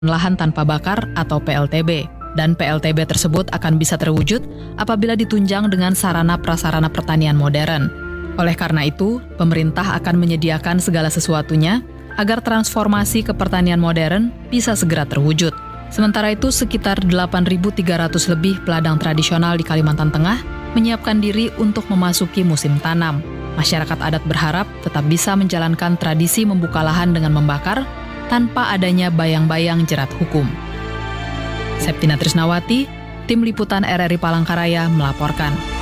lahan tanpa bakar atau PLTB. Dan PLTB tersebut akan bisa terwujud apabila ditunjang dengan sarana-prasarana pertanian modern. Oleh karena itu, pemerintah akan menyediakan segala sesuatunya agar transformasi ke pertanian modern bisa segera terwujud. Sementara itu, sekitar 8.300 lebih peladang tradisional di Kalimantan Tengah menyiapkan diri untuk memasuki musim tanam. Masyarakat adat berharap tetap bisa menjalankan tradisi membuka lahan dengan membakar tanpa adanya bayang-bayang jerat hukum. Septina Trisnawati, Tim Liputan RRI Palangkaraya melaporkan.